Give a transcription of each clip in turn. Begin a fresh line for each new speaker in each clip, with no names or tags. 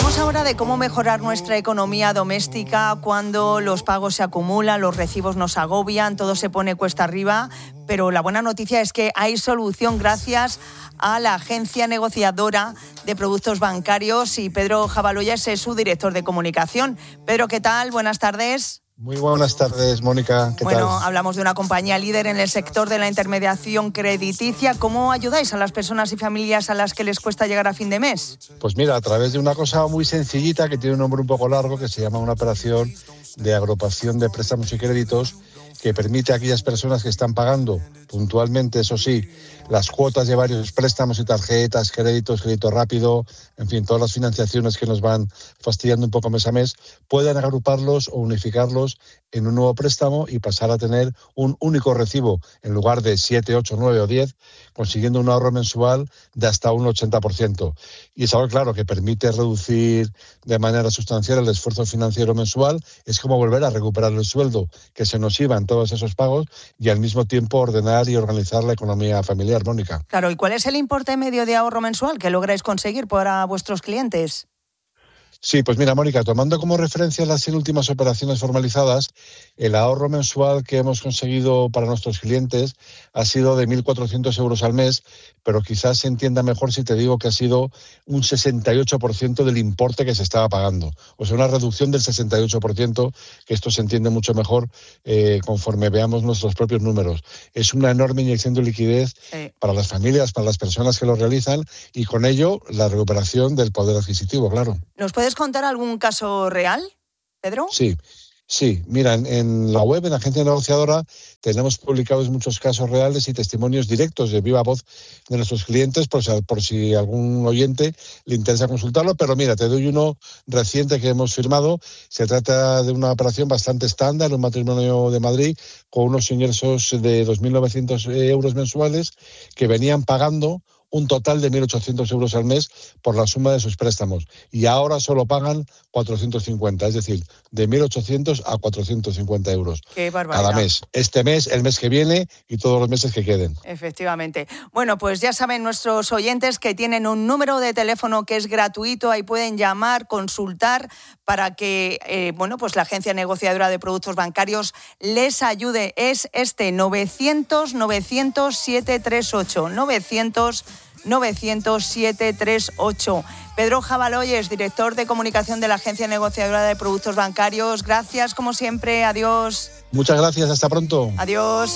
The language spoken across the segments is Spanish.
Hablamos ahora de cómo mejorar nuestra economía doméstica cuando los pagos se acumulan, los recibos nos agobian, todo se pone cuesta arriba, pero la buena noticia es que hay solución gracias a la agencia negociadora de productos bancarios y Pedro Jabaloyes es su director de comunicación. Pedro, ¿qué tal? Buenas tardes.
Muy buenas tardes, Mónica. ¿Qué tal?
Bueno, hablamos de una compañía líder en el sector de la intermediación crediticia. ¿Cómo ayudáis a las personas y familias a las que les cuesta llegar a fin de mes?
Pues mira, a través de una cosa muy sencillita que tiene un nombre un poco largo, que se llama una operación de agrupación de préstamos y créditos, que permite a aquellas personas que están pagando puntualmente, eso sí, las cuotas de varios préstamos y tarjetas, créditos, crédito rápido, en fin, todas las financiaciones que nos van fastidiando un poco mes a mes, puedan agruparlos o unificarlos en un nuevo préstamo y pasar a tener un único recibo en lugar de 7, 8, 9 o 10, consiguiendo un ahorro mensual de hasta un 80%. Y es algo, claro, que permite reducir de manera sustancial el esfuerzo financiero mensual. Es como volver a recuperar el sueldo que se nos iba en todos esos pagos y al mismo tiempo ordenar y organizar la economía familiar, Mónica.
Claro, ¿y cuál es el importe medio de ahorro mensual que lográis conseguir para vuestros clientes?
Sí, pues mira, Mónica, tomando como referencia las 100 últimas operaciones formalizadas, el ahorro mensual que hemos conseguido para nuestros clientes ha sido de 1.400 euros al mes, pero quizás se entienda mejor si te digo que ha sido un 68% del importe que se estaba pagando. O sea, una reducción del 68%, que esto se entiende mucho mejor conforme veamos nuestros propios números. Es una enorme inyección de liquidez para las familias, para las personas que lo realizan y con ello la recuperación del poder adquisitivo, claro.
¿Nos puedes contar algún caso real, Pedro?
Sí. Mira, en la web, en la agencia negociadora, tenemos publicados muchos casos reales y testimonios directos de viva voz de nuestros clientes, por si algún oyente le interesa consultarlo. Pero mira, te doy uno reciente que hemos firmado. Se trata de una operación bastante estándar, un matrimonio de Madrid con unos ingresos de 2.900 euros mensuales que venían pagando un total de 1.800 euros al mes por la suma de sus préstamos. Y ahora solo pagan 450, es decir, de 1.800 a 450 euros.
¡Qué barbaridad!
Cada mes. Este mes, el mes que viene y todos los meses que queden.
Efectivamente. Bueno, pues ya saben nuestros oyentes que tienen un número de teléfono que es gratuito. Ahí pueden llamar, consultar para que pues la agencia negociadora de productos bancarios les ayude. Es este 900-900-738. 900-738. Pedro Jabaloyes, director de comunicación de la agencia negociadora de productos bancarios. Gracias, como siempre. Adiós.
Muchas gracias. Hasta pronto.
Adiós.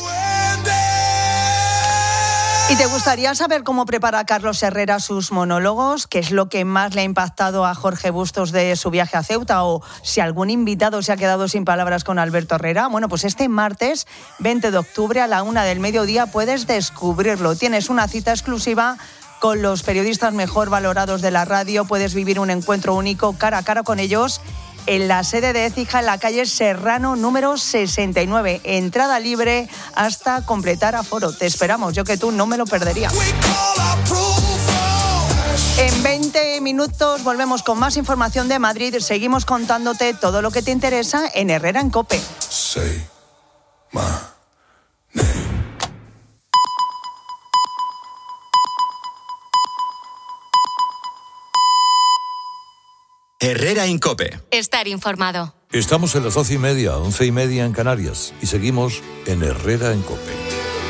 ¿Y te gustaría saber cómo prepara Carlos Herrera sus monólogos? ¿Qué es lo que más le ha impactado a Jorge Bustos de su viaje a Ceuta? ¿O si algún invitado se ha quedado sin palabras con Alberto Herrera? Bueno, pues este martes 20 de octubre a la 1:00 p.m. puedes descubrirlo. Tienes una cita exclusiva con los periodistas mejor valorados de la radio. Puedes vivir un encuentro único cara a cara con ellos en la sede de Écija, en la calle Serrano, número 69. Entrada libre hasta completar aforo. Te esperamos, yo que tú no me lo perdería. En 20 minutos volvemos con más información de Madrid. Seguimos contándote todo lo que te interesa en Herrera en COPE.
Herrera en COPE.
Estar informado.
Estamos en las 12:30, 11:30 en Canarias y seguimos en Herrera en COPE.